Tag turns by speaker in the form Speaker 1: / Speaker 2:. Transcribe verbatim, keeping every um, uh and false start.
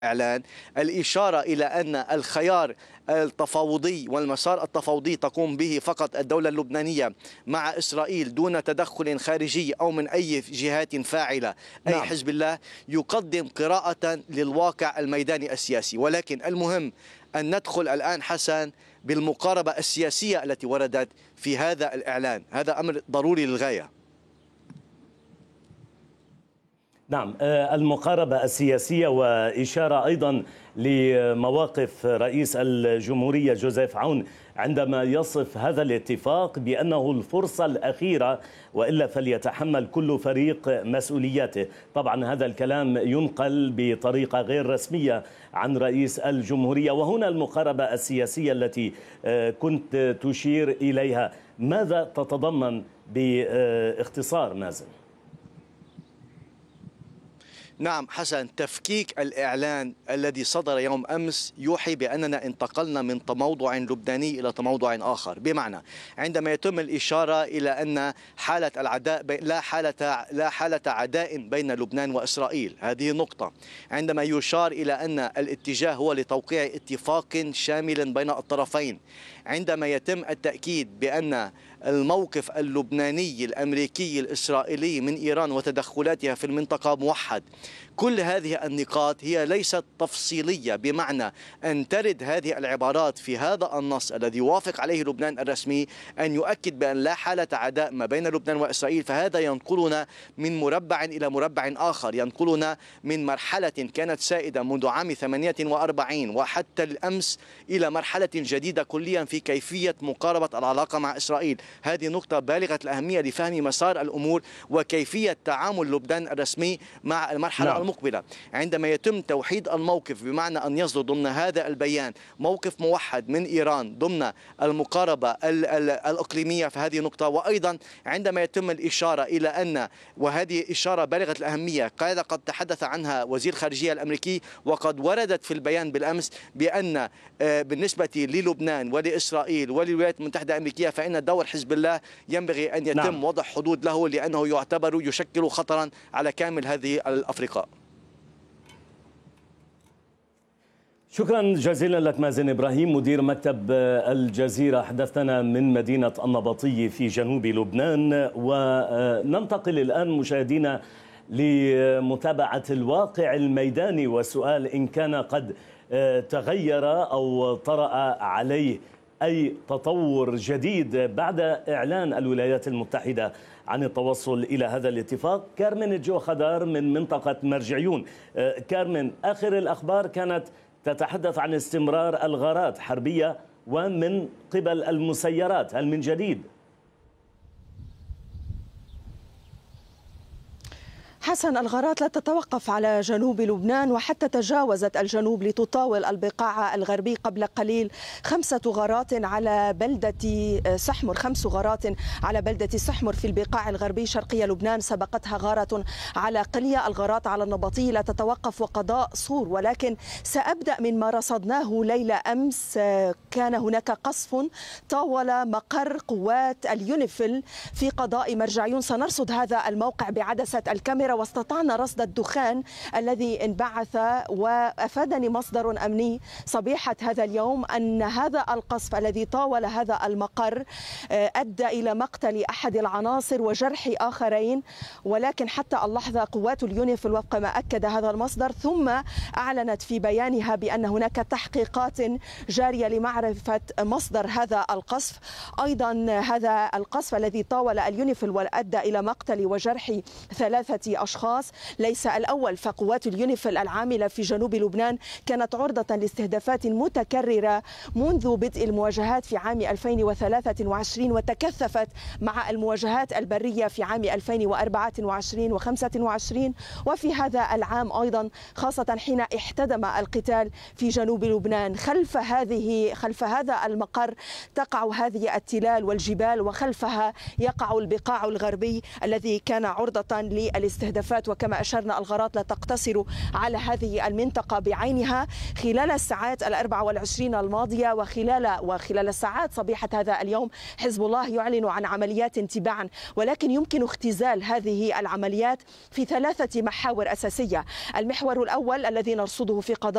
Speaker 1: الإعلان الإشارة إلى أن الخيار التفاوضي والمسار التفاوضي تقوم به فقط الدولة اللبنانية مع إسرائيل دون تدخل خارجي أو من أي جهات فاعلة أي
Speaker 2: نعم.
Speaker 1: حزب الله يقدم قراءة للواقع الميداني السياسي. ولكن المهم أن ندخل الآن حسن بالمقاربة السياسية التي وردت في هذا الإعلان. هذا أمر ضروري للغاية.
Speaker 2: نعم، المقاربة السياسية وإشارة أيضا لمواقف رئيس الجمهورية جوزيف عون عندما يصف هذا الاتفاق بأنه الفرصة الأخيرة وإلا فليتحمل كل فريق مسؤولياته. طبعا هذا الكلام ينقل بطريقة غير رسمية عن رئيس الجمهورية، وهنا المقاربة السياسية التي كنت تشير إليها ماذا تتضمن باختصار مازن؟
Speaker 1: نعم حسن، تفكيك الإعلان الذي صدر يوم أمس يوحي بأننا انتقلنا من تموضع لبناني إلى تموضع آخر. بمعنى عندما يتم الإشارة إلى أن حالة العداء لا حالة لا حالة عداء بين لبنان وإسرائيل، هذه نقطة. عندما يشار إلى أن الاتجاه هو لتوقيع اتفاق شامل بين الطرفين، عندما يتم التأكيد بأن الموقف اللبناني الأمريكي الإسرائيلي من إيران وتدخلاتها في المنطقة موحد، كل هذه النقاط هي ليست تفصيلية، بمعنى أن ترد هذه العبارات في هذا النص الذي يوافق عليه لبنان الرسمي أن يؤكد بأن لا حالة عداء ما بين لبنان وإسرائيل، فهذا ينقلنا من مربع إلى مربع آخر، ينقلنا من مرحلة كانت سائدة منذ عام ثمانية وأربعين وحتى الأمس إلى مرحلة جديدة كليا في كيفية مقاربة العلاقة مع إسرائيل. هذه نقطة بالغة الأهمية لفهم مسار الأمور وكيفية تعامل لبنان الرسمي مع المرحلة نعم. المقبلة. عندما يتم توحيد الموقف بمعنى أن يصدر ضمن هذا البيان موقف موحد من إيران ضمن المقاربة الإقليمية، فهذه نقطة. وأيضا عندما يتم الإشارة إلى أن، وهذه إشارة بالغة الأهمية قد تحدث عنها وزير الخارجية الأمريكي وقد وردت في البيان بالأمس، بأن بالنسبة للبنان ولإسرائيل وللولايات المتحدة الأمريكية فإن دور حزب الله ينبغي أن يتم نعم. وضع حدود له، لأنه يعتبر يشكل خطرا على كامل هذه الأفرقاء.
Speaker 2: شكرا جزيلا لك مازن إبراهيم مدير مكتب الجزيرة، حدثنا من مدينة النبطي في جنوب لبنان. وننتقل الآن مشاهدينا لمتابعة الواقع الميداني والسؤال إن كان قد تغير أو طرأ عليه أي تطور جديد بعد إعلان الولايات المتحدة عن التوصل إلى هذا الاتفاق. كارمن جو خضار من منطقة مرجعيون. كارمن، آخر الأخبار كانت تتحدث عن استمرار الغارات حربية ومن قبل المسيرات، هل من جديد؟
Speaker 3: حسن، الغارات لا تتوقف على جنوب لبنان وحتى تجاوزت الجنوب لتطاول البقاع الغربي. قبل قليل خمسة غارات على بلدة سحمر، خمس غارات على بلدة سحمر في البقاع الغربي شرقي لبنان، سبقتها غارة على قلية. الغارات على النبطي لا تتوقف وقضاء صور، ولكن سأبدأ من ما رصدناه ليلة أمس. كان هناك قصف طاول مقر قوات اليونيفيل في قضاء مرجعيون. سنرصد هذا الموقع بعدسة الكاميرا، واستطعنا رصد الدخان الذي انبعث. وأفادني مصدر أمني صبيحة هذا اليوم أن هذا القصف الذي طاول هذا المقر أدى إلى مقتل أحد العناصر وجرح آخرين، ولكن حتى اللحظة قوات اليونيفيل وفق ما أكد هذا المصدر ثم أعلنت في بيانها بأن هناك تحقيقات جارية لمعرفة مصدر هذا القصف. أيضا هذا القصف الذي طاول اليونيفيل وأدى إلى مقتل وجرح ثلاثة أشخاص ليس الأول، فقوات اليونيفيل العاملة في جنوب لبنان كانت عرضة لاستهدافات متكررة منذ بدء المواجهات في عام ألفين وثلاثة وعشرين، وتكثفت مع المواجهات البرية في عام ألفين وأربعة وعشرين وخمسة وعشرين وفي هذا العام أيضا، خاصة حين احتدم القتال في جنوب لبنان. خلف هذه خلف هذا المقر تقع هذه التلال والجبال، وخلفها يقع البقاع الغربي الذي كان عرضة للاستهدافات. وكما أشرنا الغارات لا تقتصر على هذه المنطقة بعينها. خلال الساعات الأربع والعشرين الماضية وخلال وخلال الساعات صبيحة هذا اليوم حزب الله يعلن عن عمليات تباعا، ولكن يمكن اختزال هذه العمليات في ثلاثة محاور أساسية. المحور الأول الذي نرصده في قضاء